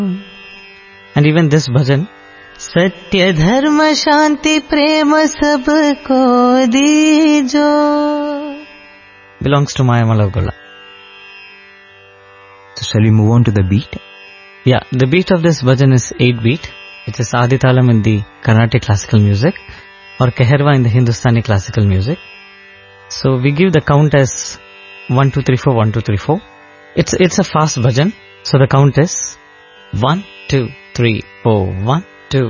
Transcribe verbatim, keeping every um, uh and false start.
And even this bhajan, Satya Dharma Shanti Prema Sabko Dijo, belongs to Maya Malagula. So shall we move on to the beat? Yeah, the beat of this bhajan is eight beat, which is Aditalam in the Carnatic classical music, or Keherwa in the Hindustani classical music. So we give the count as one two three four, one two three four. It's it's a fast bhajan, so the count is one two three four one.